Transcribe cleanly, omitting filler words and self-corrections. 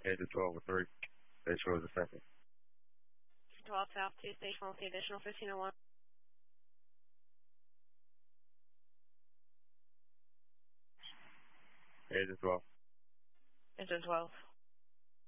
Engine 12 with 3. Stage 4 is the second. 12 South 2, stage 1 with the additional 1501. Engine 12. Engine 12.